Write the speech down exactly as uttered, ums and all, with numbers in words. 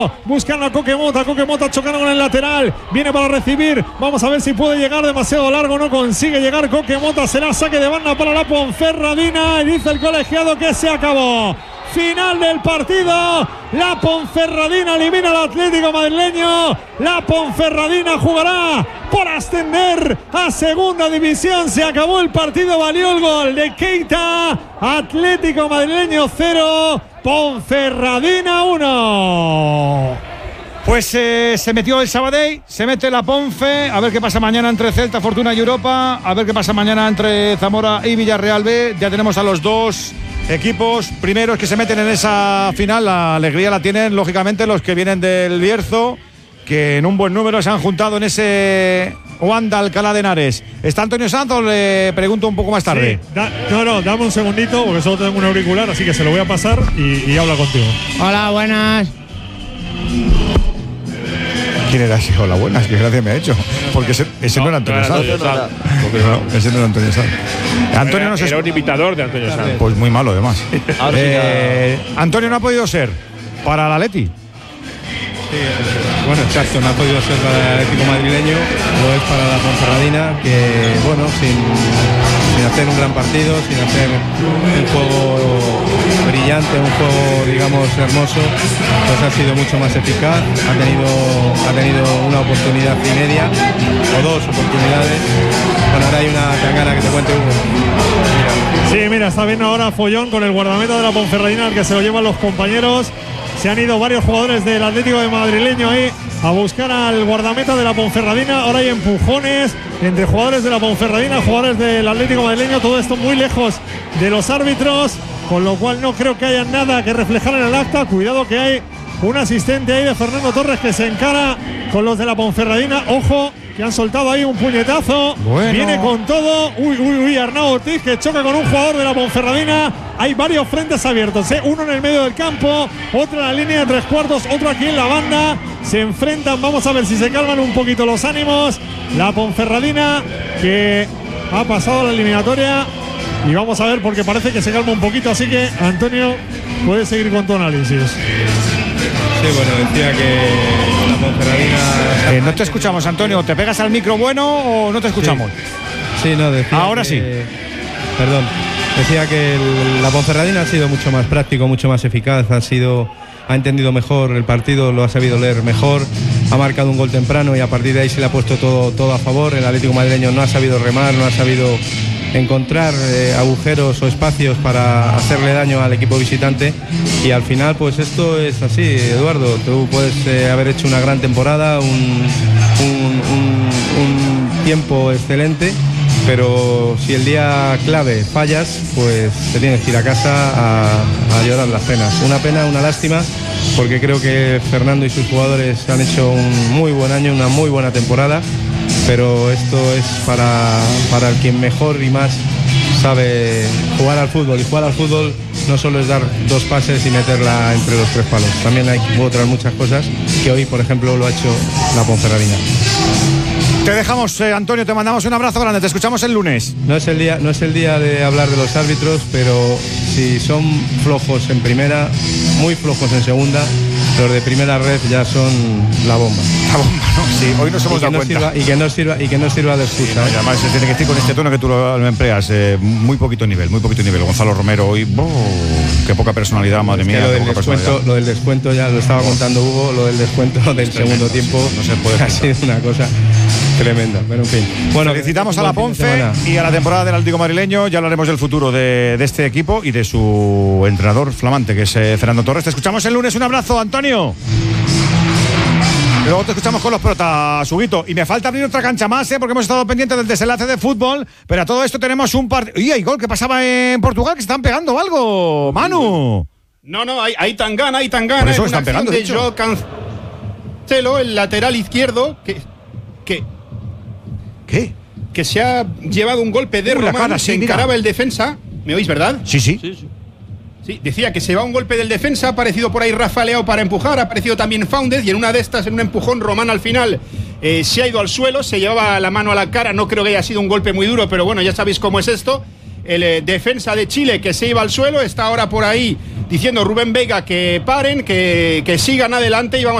Buscando a Coquemota, Coquemota chocando con el lateral, viene para recibir, vamos a ver si puede llegar demasiado largo, no consigue llegar Coquemota, será saque de banda para la Ponferradina y dice el colegiado que se acabó. Final del partido, la Ponferradina elimina al Atlético madrileño, la Ponferradina jugará por ascender a segunda división, se acabó el partido, valió el gol de Keita, Atlético madrileño cero, Ponferradina uno. Pues eh, se metió el Sabadell, se mete la Ponfe, a ver qué pasa mañana entre Celta, Fortuna y Europa, a ver qué pasa mañana entre Zamora y Villarreal B, ya tenemos a los dos equipos primeros que se meten en esa final. La alegría la tienen lógicamente los que vienen del Bierzo, que en un buen número se han juntado en ese Wanda Alcalá de Henares. ¿Está Antonio Santos? Le pregunto un poco más tarde. Sí, da, no, no, dame un segundito porque solo tengo un auricular, así que se lo voy a pasar y, y habla contigo. Hola, buenas. ¿Quién era ese? Hola, buenas, qué gracia me ha hecho. Porque ese, ese no, no era Antonio Sanz. No, ese no era Antonio Sanz. Antonio no era, era un imitador de Antonio Sanz. Pues muy malo, además. eh, Antonio no ha podido ser para el Atleti. Sí, bueno, exacto, no ha podido ser para el Atlético madrileño, lo es para la Ponferradina, que bueno, sin, sin hacer un gran partido, sin hacer un juego brillante, un juego digamos hermoso, pues ha sido mucho más eficaz, ha tenido, ha tenido una oportunidad y media, o dos oportunidades. Bueno, ahora hay una tangana que te cuente Hugo. Mira. Sí, mira, está viendo ahora follón con el guardameta de la Ponferradina, al que se lo llevan los compañeros. Se han ido varios jugadores del Atlético de madrileño ahí a buscar al guardameta de la Ponferradina. Ahora hay empujones entre jugadores de la Ponferradina, jugadores del Atlético madrileño. Todo esto muy lejos de los árbitros, con lo cual no creo que haya nada que reflejar en el acta. Cuidado que hay un asistente ahí de Fernando Torres que se encara con los de la Ponferradina. Ojo, que han soltado ahí un puñetazo. Bueno. Viene con todo. Uy, uy, uy, Arnau Ortiz que choca con un jugador de la Ponferradina. Hay varios frentes abiertos, ¿eh? Uno en el medio del campo, otro en la línea de tres cuartos, otro aquí en la banda. Se enfrentan, vamos a ver si se calman un poquito los ánimos. La Ponferradina que ha pasado la eliminatoria. Y vamos a ver porque parece que se calma un poquito. Así que, Antonio, puedes seguir con tu análisis. Sí, bueno, decía que la Ponferradina… Eh, no te escuchamos, Antonio. ¿Te pegas al micro bueno o no te escuchamos? Sí, sí no, decía Ahora que, sí. Perdón. Decía que el, la Ponferradina ha sido mucho más práctico, mucho más eficaz, ha sido… ha entendido mejor el partido, lo ha sabido leer mejor, ha marcado un gol temprano y a partir de ahí se le ha puesto todo, todo a favor. El Atlético madrileño no ha sabido remar, no ha sabido encontrar eh, agujeros o espacios para hacerle daño al equipo visitante y al final pues esto es así, Eduardo. Tú puedes eh, haber hecho una gran temporada, un, un, un, un tiempo excelente, pero si el día clave fallas, pues te tienes que ir a casa a, a llorar las penas. Una pena, una lástima, porque creo que Fernando y sus jugadores han hecho un muy buen año, una muy buena temporada, pero esto es para, para el quien mejor y más sabe jugar al fútbol, y jugar al fútbol no solo es dar dos pases y meterla entre los tres palos, también hay otras muchas cosas que hoy, por ejemplo, lo ha hecho la Ponferradina. Te dejamos, eh, Antonio, te mandamos un abrazo grande, te escuchamos el lunes. No es el día, no es el día de hablar de los árbitros, pero si son flojos en primera, muy flojos en segunda, los de primera red ya son la bomba. La bomba, ¿no? Sí, hoy nos hemos dado cuenta. Sirva, y que no sirva, y que no sirva de excusa. Sí, no, y además se tiene que decir con este tono que tú lo, lo empleas, eh, muy poquito nivel, muy poquito nivel. Gonzalo Romero hoy, oh, qué poca personalidad, madre mía. Lo del, descuento, lo del descuento ya lo estaba contando Hugo, lo del descuento del es segundo tremendo, tiempo, no se puede ha sido una cosa tremenda, pero en fin. Bueno, felicitamos a la Ponfe y a la temporada del Atlético madrileño. Ya hablaremos del futuro de, de este equipo y de su entrenador flamante, que es eh, Fernando Torres. Te escuchamos el lunes. Un abrazo, Antonio. Luego te escuchamos con los protas, Huguito. Y me falta abrir otra cancha más, ¿eh? Porque hemos estado pendientes del desenlace de fútbol. Pero a todo esto tenemos un partido. ¡Y hay gol! ¿Qué pasaba en Portugal? Que están pegando algo, Manu. No, no, hay, hay Tangana, hay Tangana. Por eso están pegando, de hecho. Yo Cancelo, el lateral izquierdo, que… que ¿Qué? Que se ha llevado un golpe de Uy, Román, cara, sí, se encaraba mira. el defensa. ¿Me oís, verdad? Sí, sí. Sí, sí. Sí, decía que se va un golpe del defensa, ha aparecido por ahí Rafa Leao para empujar, ha aparecido también Faúndez y en una de estas, en un empujón, Román al final eh, se ha ido al suelo, se llevaba la mano a la cara, no creo que haya sido un golpe muy duro, pero bueno, ya sabéis cómo es esto. el eh, defensa de Chile que se iba al suelo, está ahora por ahí diciendo Rubén Vega que paren, que, que sigan adelante y vamos